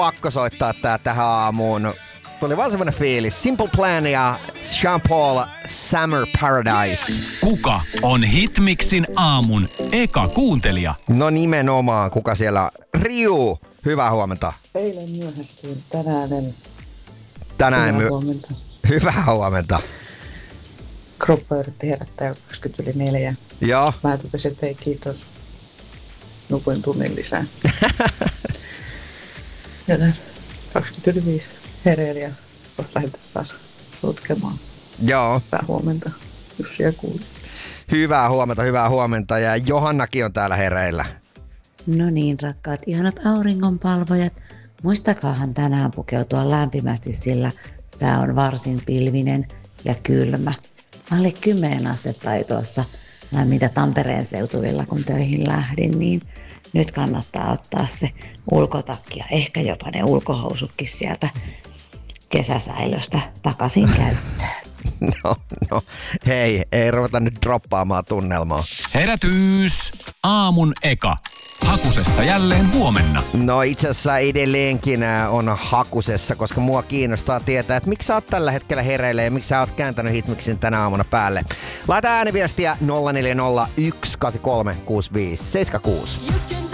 pakko soittaa tää tähän aamuun. Tuli vaan semmonen fiilis. Simple Plan ja Sean Paul, Summer Paradise. Kuka on Hitmixin aamun eka kuuntelija? No nimenomaan, kuka siellä? Riu, hyvää huomenta. Eilen myöhästyin, Tänään hyvää huomenta. Hyvää huomenta. Kroppa yritti herättää 20 yli 4. Joo. Mä totesin, että ei kiitos. Nukuin tunnin lisää. Joten 20 yli 5 hereillä ja kohta lähdetään taas sotkemaan. Joo. Hyvää huomenta, Jussi ja kuuli. Hyvää huomenta. Ja Johannakin on täällä hereillä. No niin, rakkaat, ihanat auringonpalvojat. Muistakaahan tänään pukeutua lämpimästi, sillä sää on varsin pilvinen ja kylmä. Alle 10 astetta ei tuossa lämmintä Tampereen seutuvilla, kun töihin lähdin, niin nyt kannattaa ottaa se ulkotakki ja ehkä jopa ne ulkohousutkin sieltä kesäsäilöstä takaisin käyttöön. No, hei, ei ruveta nyt droppaamaan tunnelmaa. Herätys! Aamun eka. Hakusessa jälleen huomenna. No itse asiassa edelleenkin on hakusessa, koska mua kiinnostaa tietää, että miksi sä oot tällä hetkellä hereillä ja miksi sä oot kääntänyt Hitmixin tänä aamuna päälle. Laita ääniviestiä 0401 83 65 76.